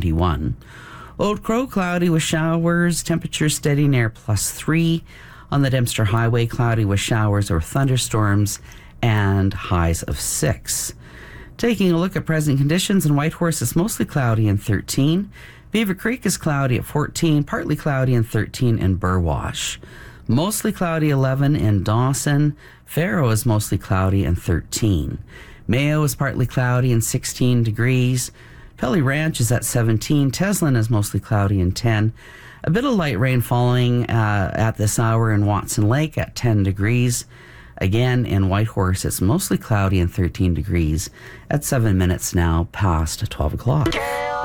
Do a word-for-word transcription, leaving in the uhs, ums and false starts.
twenty-one. Old Crow, cloudy with showers, temperature steady near plus three. On the Dempster Highway, cloudy with showers or thunderstorms and highs of six. Taking a look at present conditions in Whitehorse, it's mostly cloudy and thirteen. Beaver Creek is cloudy at fourteen, partly cloudy and thirteen in Burwash. Mostly cloudy eleven in Dawson. Faro is mostly cloudy and thirteen. Mayo is partly cloudy and sixteen degrees. Pelly Ranch is at seventeen. Teslin is mostly cloudy and ten. A bit of light rain falling uh, at this hour in Watson Lake at ten degrees. Again, in Whitehorse, it's mostly cloudy and thirteen degrees at seven minutes now past twelve o'clock.